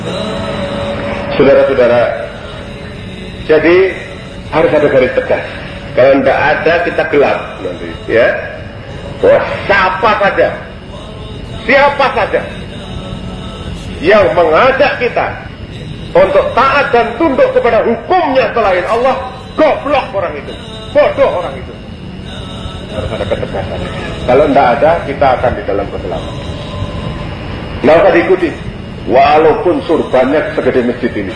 Saudara-saudara, jadi harus ada garis tegas. Kalau tidak ada, kita gelap nanti, ya. Bahwa siapa saja yang mengajak kita untuk taat dan tunduk kepada hukumnya selain Allah, goblok orang itu, bodoh orang itu. Harus ada ketegasan. Kalau tidak ada, kita akan di dalam kegelapan. Nggak usah diikuti, walaupun surbannya segede masjid ini.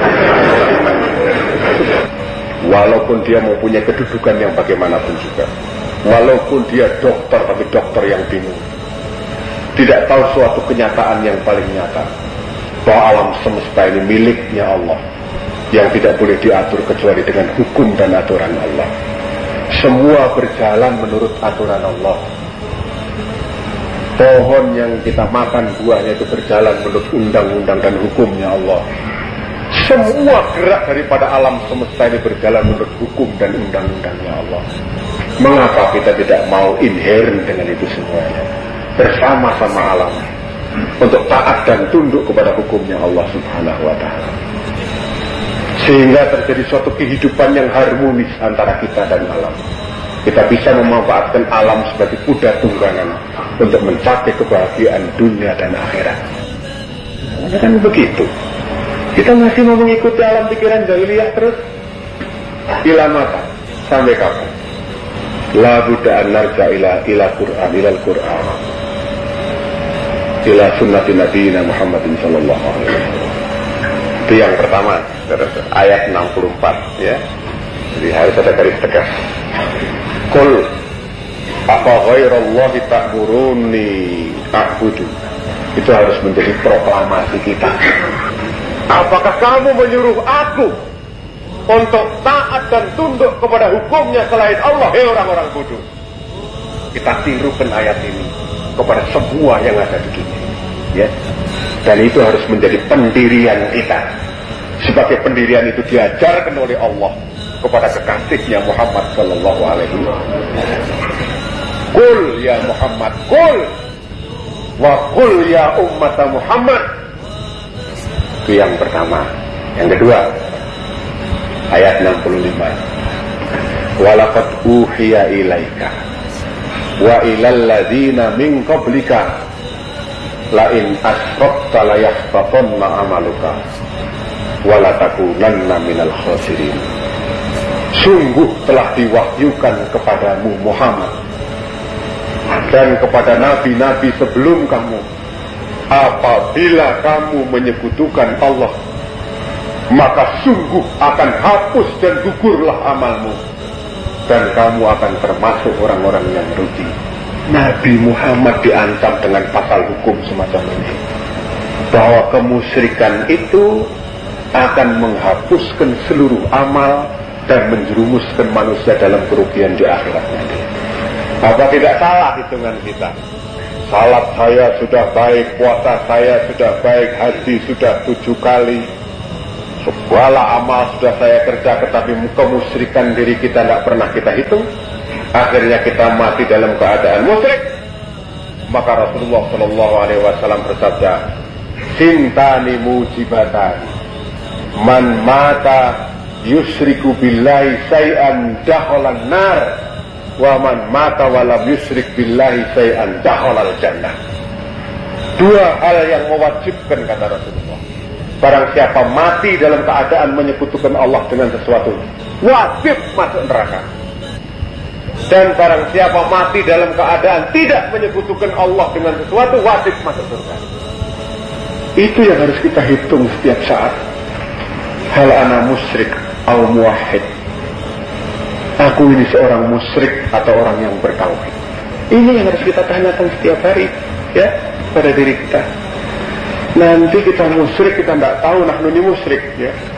Walaupun dia mempunyai kedudukan yang bagaimanapun juga. Walaupun dia dokter, tapi dokter yang bingung. Tidak tahu suatu kenyataan yang paling nyata. Bahwa alam semesta ini miliknya Allah. Yang tidak boleh diatur kecuali dengan hukum dan aturan Allah. Semua berjalan menurut aturan Allah. Pohon yang kita makan buahnya itu berjalan menurut undang-undang dan hukumnya Allah. Semua gerak daripada alam semesta ini berjalan menurut hukum dan undang-undangnya Allah. Mengapa kita tidak mau inherent dengan itu semuanya? Bersama-sama alam. Untuk taat dan tunduk kepada hukumnya Allah subhanahu wa ta'ala. Sehingga terjadi suatu kehidupan yang harmonis antara kita dan alam. Kita bisa memanfaatkan alam sebagai kuda tunggangan untuk mencapai kebahagiaan dunia dan akhirat. Nah, kan begitu. Kita masih mau mengikuti alam pikiran jahiliyah terus. Ila mata, sampai kapan? La budda an narja ila Qur'an, ila Al-Qur'an. Ila sunnati nabiyina Muhammadin sallallahu alaihi wasallam. Itu yang pertama, ayat 64, ya. Jadi harus ada garis tegas. Qul apa ghairallahi ta'muruni a'budu. Itu harus menjadi proklamasi kita. Apakah kamu menyuruh aku untuk taat dan tunduk kepada hukumnya selain Allah? Hei orang-orang bodoh. Kita tirukan ayat ini kepada semua yang ada di dunia, ya. Dan itu harus menjadi pendirian kita. Sebagai pendirian itu diajarkan oleh Allah kepada kekasihnya Muhammad sallallahu alaihi wasallam. Qul ya Muhammad, qul wa qul ya ummat Muhammad. Itu yang pertama. Yang kedua, ayat 65. Walaqad uhiya ilaika wa ilal ladzina min qablika la in asrakta la yahbatanna amaluka wa la takunanna minal khasirin. Sungguh telah diwahyukan kepadamu Muhammad dan kepada nabi-nabi sebelum kamu, apabila kamu menyekutukan Allah, maka sungguh akan hapus dan gugurlah amalmu, dan kamu akan termasuk orang-orang yang rugi. Nabi Muhammad diancam dengan pasal hukum semacam ini, bahwa kemusyrikan itu akan menghapuskan seluruh amal dan menjerumuskan manusia dalam kerugian di akhirat nanti. Apa tidak salah hitungan kita? Salat saya sudah baik, puasa saya sudah baik, haji sudah 7 kali, segala amal sudah saya kerja, tetapi kemusyrikan diri kita tidak pernah kita hitung. Akhirnya kita mati dalam keadaan musyrik. Maka Rasulullah Shallallahu Alaihi Wasallam bersabda, "Sintani mujibatani, man mata yusriku billahi say'an dakhalan nar, wa man mata walam yusrik billahi say'an dakhalal jannah." Dua hal yang mewajibkan, kata Rasulullah. Barang siapa mati dalam keadaan menyekutukan Allah dengan sesuatu, wajib masuk neraka. Dan barang siapa mati dalam keadaan tidak menyekutukan Allah dengan sesuatu, wajib masuk surga. Itu yang harus kita hitung setiap saat. Hal ana musyrik au muwahhid. Aku ini seorang musyrik atau orang yang bertauhid. Ini yang harus kita tanyakan setiap hari, ya, pada diri kita. Nanti kita musyrik, kita tidak tahu nahnu ini musyrik, ya.